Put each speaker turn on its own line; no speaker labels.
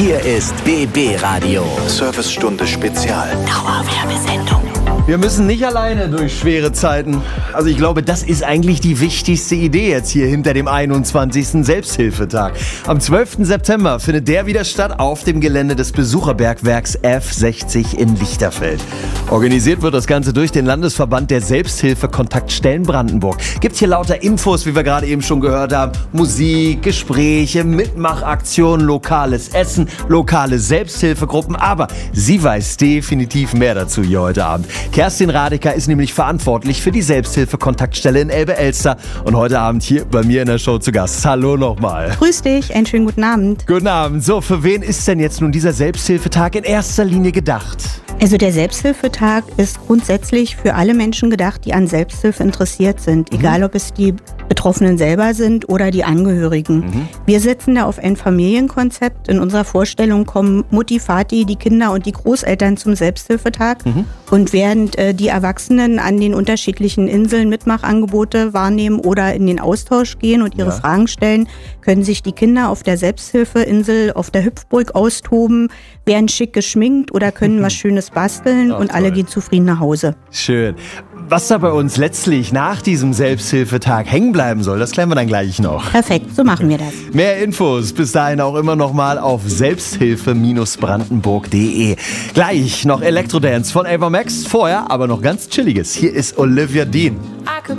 Hier ist BB Radio.
Servicestunde Spezial.
Dauerwerbesendung.
Wir müssen nicht alleine durch schwere Zeiten. Also ich glaube, das ist eigentlich die wichtigste Idee jetzt hier hinter dem 21. Selbsthilfetag. Am 12. September findet der wieder statt auf dem Gelände des Besucherbergwerks F60 in Lichterfeld. Organisiert wird das Ganze durch den Landesverband der Selbsthilfe-Kontaktstellen Brandenburg. Gibt hier lauter Infos, wie wir gerade eben schon gehört haben. Musik, Gespräche, Mitmachaktionen, lokales Essen, lokale Selbsthilfegruppen. Aber sie weiß definitiv mehr dazu hier heute Abend. Kerstin Radecker ist nämlich verantwortlich für die Selbsthilfe-Kontaktstelle in Elbe-Elster und heute Abend hier bei mir in der Show zu Gast. Hallo nochmal.
Grüß dich, einen schönen guten Abend.
Guten Abend. So, für wen ist denn jetzt nun dieser Selbsthilfetag in erster Linie gedacht?
Also der Selbsthilfetag ist grundsätzlich für alle Menschen gedacht, die an Selbsthilfe interessiert sind. Egal, ob es die Betroffenen selber sind oder die Angehörigen. Wir setzen da auf ein Familienkonzept. In unserer Vorstellung kommen Mutti, Vati, die Kinder und die Großeltern zum Selbsthilfetag. Und während die Erwachsenen an den unterschiedlichen Inseln Mitmachangebote wahrnehmen oder in den Austausch gehen und ihre Fragen stellen, können sich die Kinder auf der Selbsthilfeinsel auf der Hüpfburg austoben, werden schick geschminkt oder können was Schönes basteln und alle gehen zufrieden nach Hause.
Schön. Was da bei uns letztlich nach diesem Selbsthilfetag hängen bleiben soll, das klären wir dann gleich noch.
Perfekt, so machen wir das.
Mehr Infos bis dahin auch immer noch mal auf selbsthilfe-brandenburg.de. Gleich noch Elektrodance von Ava Max, vorher aber noch ganz Chilliges. Hier ist Olivia Dean.